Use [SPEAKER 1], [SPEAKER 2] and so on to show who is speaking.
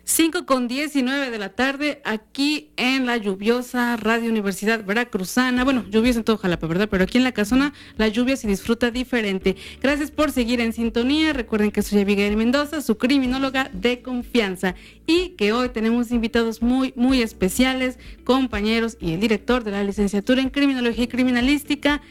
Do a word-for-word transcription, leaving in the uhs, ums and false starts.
[SPEAKER 1] cinco con diecinueve de la tarde, aquí en la lluviosa Radio Universidad Veracruzana. Bueno, lluviosa en todo Jalapa, ¿verdad? Pero aquí en la casona la lluvia se disfruta diferente. Gracias por seguir en sintonía. Recuerden que soy Abigail Mendoza, su criminóloga de confianza. Y que hoy tenemos invitados muy, muy especiales, compañeros y el director de la licenciatura en Criminología y Criminalística,